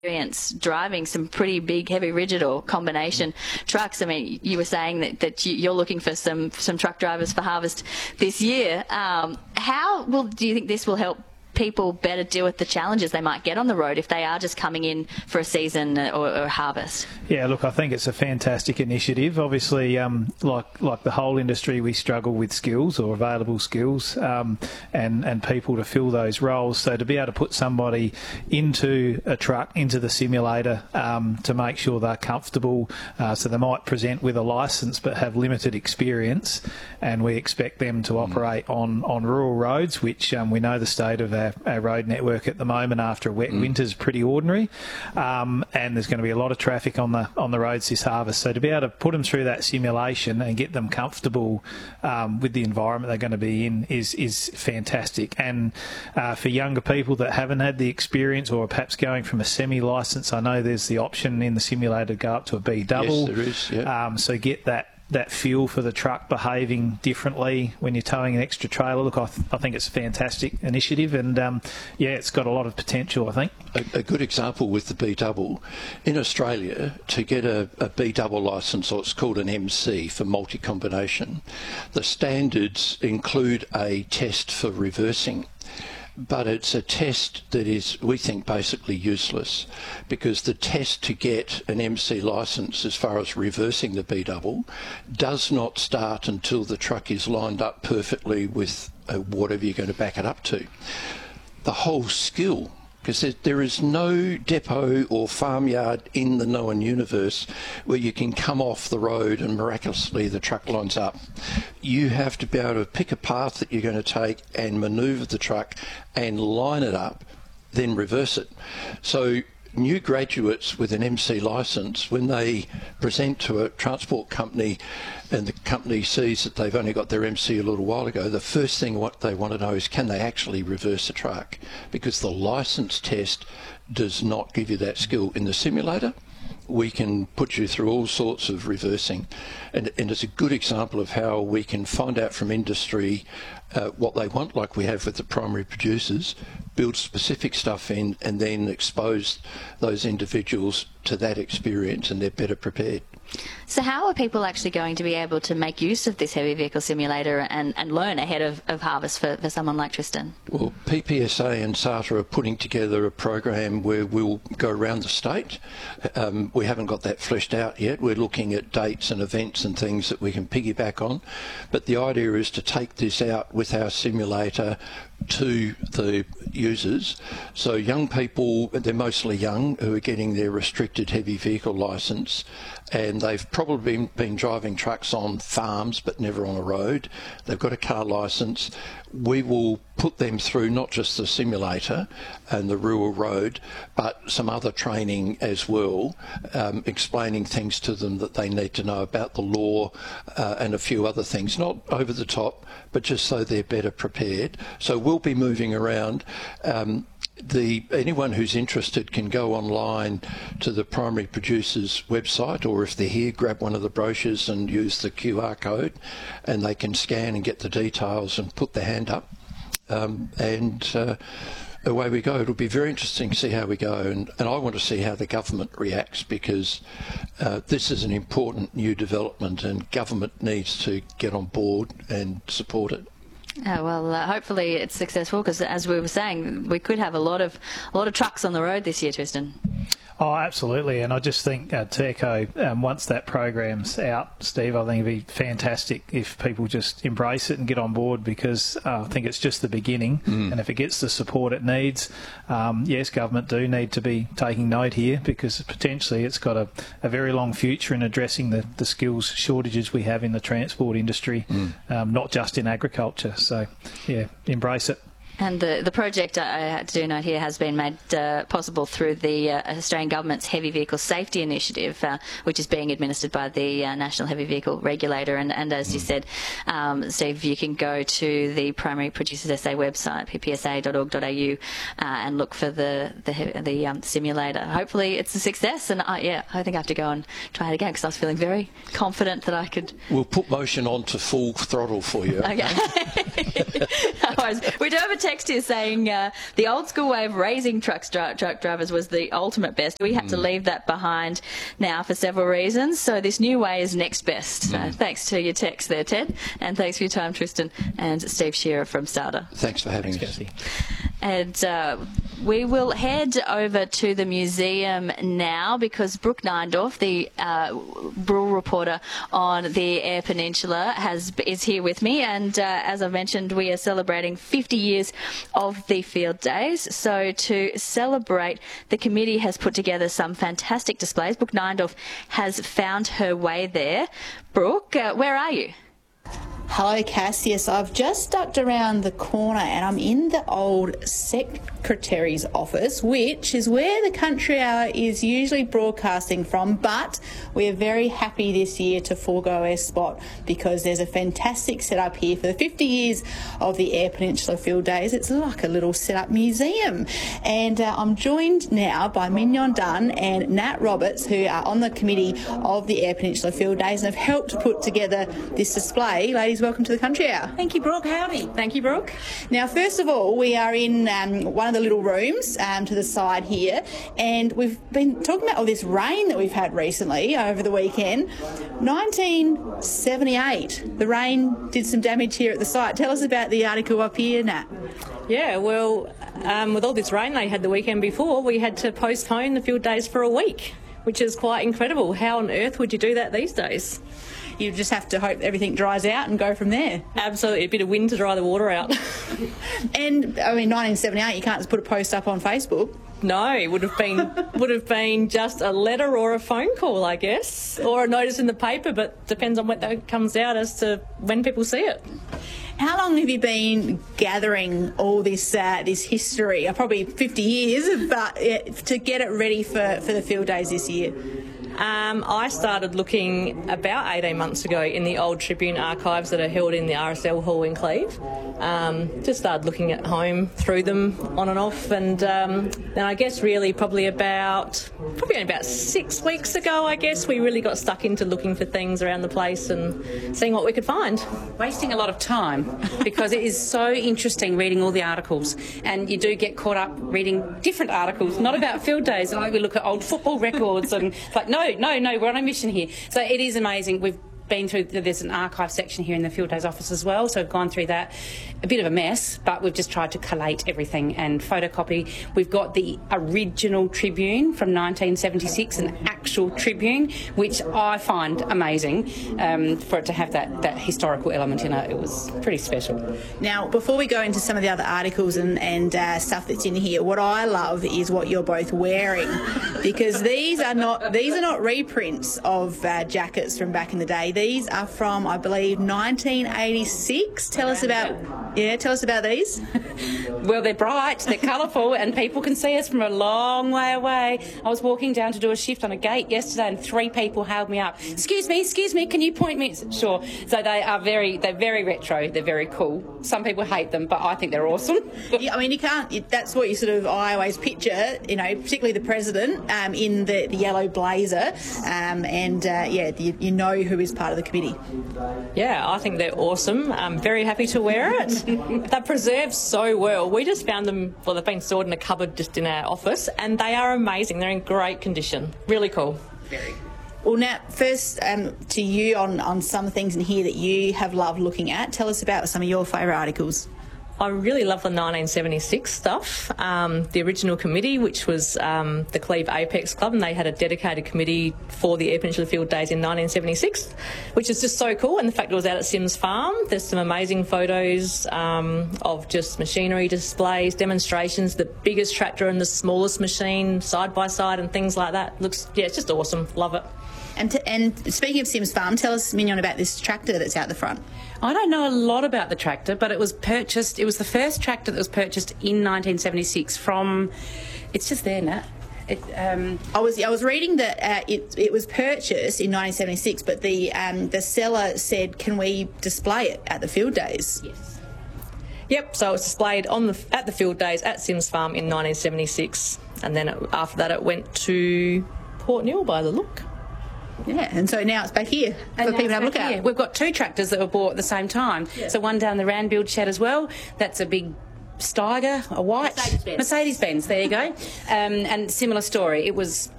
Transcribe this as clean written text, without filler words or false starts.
experience driving some pretty big, heavy, rigid or combination trucks. I mean, you were saying that you're looking for some truck drivers for Harvest this year. Do you think this will help people better deal with the challenges they might get on the road if they are just coming in for a season or a harvest? Yeah, look, I think it's a fantastic initiative. Obviously, like the whole industry, we struggle with skills or available skills and people to fill those roles. So to be able to put somebody into a truck, into the simulator, to make sure they're comfortable, so they might present with a licence but have limited experience, and we expect them to operate on rural roads, which we know the state of our road network at the moment after a wet winter is pretty ordinary, and there's going to be a lot of traffic on the roads this harvest. So to be able to put them through that simulation and get them comfortable with the environment they're going to be in is fantastic. And for younger people that haven't had the experience or are perhaps going from a semi-licence, I know there's the option in the simulator to go up to a B double. Yes, there is. Yeah. So get that feel for the truck behaving differently when you're towing an extra trailer. Look, I think it's a fantastic initiative, and it's got a lot of potential, I think. A good example with the B double in Australia, to get a B double licence, or it's called an MC for multi-combination, the standards include a test for reversing. But it's a test that is, we think, basically useless, because the test to get an MC licence as far as reversing the B double does not start until the truck is lined up perfectly with whatever you're going to back it up to. The whole skill, because there is no depot or farmyard in the known universe where you can come off the road and miraculously the truck lines up. You have to be able to pick a path that you're going to take and manoeuvre the truck and line it up, then reverse it. So new graduates with an MC licence, when they present to a transport company and the company sees that they've only got their MC a little while ago, the first thing what they want to know is, can they actually reverse a truck? Because the licence test does not give you that skill. In the simulator, we can put you through all sorts of reversing, and it's a good example of how we can find out from industry what they want, like we have with the primary producers, build specific stuff in, and then expose those individuals to that experience, and they're better prepared. So how are people actually going to be able to make use of this heavy vehicle simulator and learn ahead of harvest for someone like Tristan? Well, PPSA and SATA are putting together a program where we'll go around the state. We haven't got that fleshed out yet. We're looking at dates and events and things that we can piggyback on. But the idea is to take this out with our simulator to the users. So young people, they're mostly young, who are getting their restricted heavy vehicle licence, and they've probably been driving trucks on farms but never on a road. They've got a car licence. We will put them through not just the simulator and the rural road, but some other training as well, explaining things to them that they need to know about the law and a few other things, not over the top, but just so they're better prepared. So we'll be moving around. Anyone who's interested can go online to the primary producer's website, or if they're here, grab one of the brochures and use the QR code, and they can scan and get the details and put their hand up, and away we go. It'll be very interesting to see how we go, and I want to see how the government reacts, because this is an important new development and government needs to get on board and support it. Hopefully it's successful, because as we were saying, we could have a lot of trucks on the road this year, Tristan. Oh, absolutely. And I just think TECO, once that program's out, Steve, I think it'd be fantastic if people just embrace it and get on board, because I think it's just the beginning. And if it gets the support it needs, yes, government do need to be taking note here, because potentially it's got a very long future in addressing the skills shortages we have in the transport industry, not just in agriculture. So, yeah, embrace it. And the project, I do note here, has been made possible through the Australian Government's Heavy Vehicle Safety Initiative, which is being administered by the National Heavy Vehicle Regulator. And as you said, Steve, you can go to the Primary Producers SA website, ppsa.org.au, and look for the simulator. Hopefully it's a success, and I think I have to go and try it again, because I was feeling very confident that I could. We'll put motion on to full throttle for you. Okay. No worries. We do have a text here saying the old school way of raising truck drivers was the ultimate best. We had to leave that behind now for several reasons, so this new way is next best. Thanks to your text there, Ted, and thanks for your time, Tristan and Steve Shearer from SARDA. Thanks for having us. And we will head over to the museum now because Brooke Neindorf, the rural reporter on the Eyre Peninsula, is here with me. And as I mentioned, we are celebrating 50 years of the field days. So to celebrate, the committee has put together some fantastic displays. Brooke Neindorf has found her way there. Brooke, where are you? Hello, Cass. Yes, I've just ducked around the corner and I'm in the old Secretary's office, which is where the Country Hour is usually broadcasting from, but we're very happy this year to forego our spot because there's a fantastic setup here for the 50 years of the Eyre Peninsula Field Days. It's like a little set-up museum. And I'm joined now by Mignon Dunn and Nat Roberts, who are on the committee of the Eyre Peninsula Field Days and have helped put together this display. Ladies, welcome to the Country Hour. Thank you, Brooke. Howdy. Thank you, Brooke. Now, first of all, we are in one of the little rooms to the side here, and we've been talking about all this rain that we've had recently over the weekend. 1978, the rain did some damage here at the site. Tell us about the article up here, Nat. Yeah, well, with all this rain they had the weekend before, we had to postpone the field days for a week, which is quite incredible. How on earth would you do that these days? You just have to hope everything dries out and go from there. Absolutely, a bit of wind to dry the water out. And, I mean, 1978, you can't just put a post up on Facebook. No, it would have been just a letter or a phone call, I guess, or a notice in the paper, but depends on what that comes out as to when people see it. How long have you been gathering all this history? Probably 50 years, but to get it ready for the field days this year. I started looking about 18 months ago in the old Tribune archives that are held in the RSL Hall in Cleve. Just started looking at home through them on and off, and then I guess really probably about 6 weeks ago, I guess, we really got stuck into looking for things around the place and seeing what we could find. Wasting a lot of time because it is so interesting reading all the articles, and you do get caught up reading different articles, not about field days. Like we look at old football records and it's like, no, we're on a mission here. So it is amazing. We've been through, there's an archive section here in the Field Days office as well, so we've gone through that. A bit of a mess, but we've just tried to collate everything and photocopy. We've got the original Tribune from 1976, an actual Tribune, which I find amazing for it to have that historical element in it. It was pretty special. Now, before we go into some of the other articles and stuff that's in here, what I love is what you're both wearing, because these are not reprints of jackets from back in the day. These are from, I believe, 1986. Tell us about these. Well, they're bright, they're colourful, and people can see us from a long way away. I was walking down to do a shift on a gate yesterday, and 3 people hailed me up. Excuse me, can you point me? Sure. So they're very retro. They're very cool. Some people hate them, but I think they're awesome. Yeah, I mean, you can't. That's what I always picture. Particularly the president in the yellow blazer, you know who is part of the committee. Yeah, I think they're awesome. I'm very happy to wear it. They're preserved so well. We just found them, they've been stored in a cupboard just in our office, and they are amazing. They're in great condition. Really cool. Very. Well, Nat, first to you on some things in here that you have loved looking at. Tell us about some of your favourite articles. I really love the 1976 stuff. The original committee, which was the Cleve Apex Club, and they had a dedicated committee for the Eyre Peninsula Field Days in 1976, which is just so cool. And the fact it was out at Sims Farm, there's some amazing photos of just machinery displays, demonstrations, the biggest tractor and the smallest machine side by side and things like that. It's just awesome. Love it. And speaking of Sims Farm, tell us, Mignon, about this tractor that's out the front. I don't know a lot about the tractor, but it was the first tractor that was purchased in 1976 from, it's just there, Nat. I was reading that it was purchased in 1976, but the seller said, can we display it at the field days? Yes. Yep, so it was displayed at the field days at Sims Farm in 1976, and then after that it went to Port Newell by the look. Yeah, and so now it's back here for people to have a look at. We've got 2 tractors that were bought at the same time. Yeah. So one down the Randbuild shed as well. That's a big Steiger, a white Mercedes-Benz. Mercedes-Benz. There you go. And similar story. It was